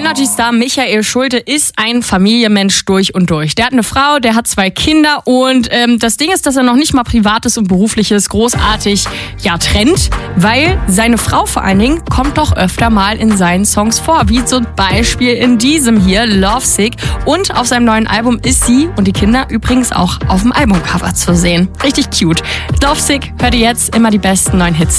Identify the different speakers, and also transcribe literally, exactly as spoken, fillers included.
Speaker 1: Energy-Star Michael Schulte ist ein Familienmensch durch und durch. Der hat eine Frau, der hat zwei Kinder und ähm, das Ding ist, dass er noch nicht mal Privates und Berufliches großartig ja trennt, weil seine Frau vor allen Dingen kommt doch öfter mal in seinen Songs vor, wie zum Beispiel in diesem hier, Lovesick. Und auf seinem neuen Album ist sie und die Kinder übrigens auch auf dem Albumcover zu sehen. Richtig cute. Lovesick, hört ihr jetzt immer die besten neuen Hits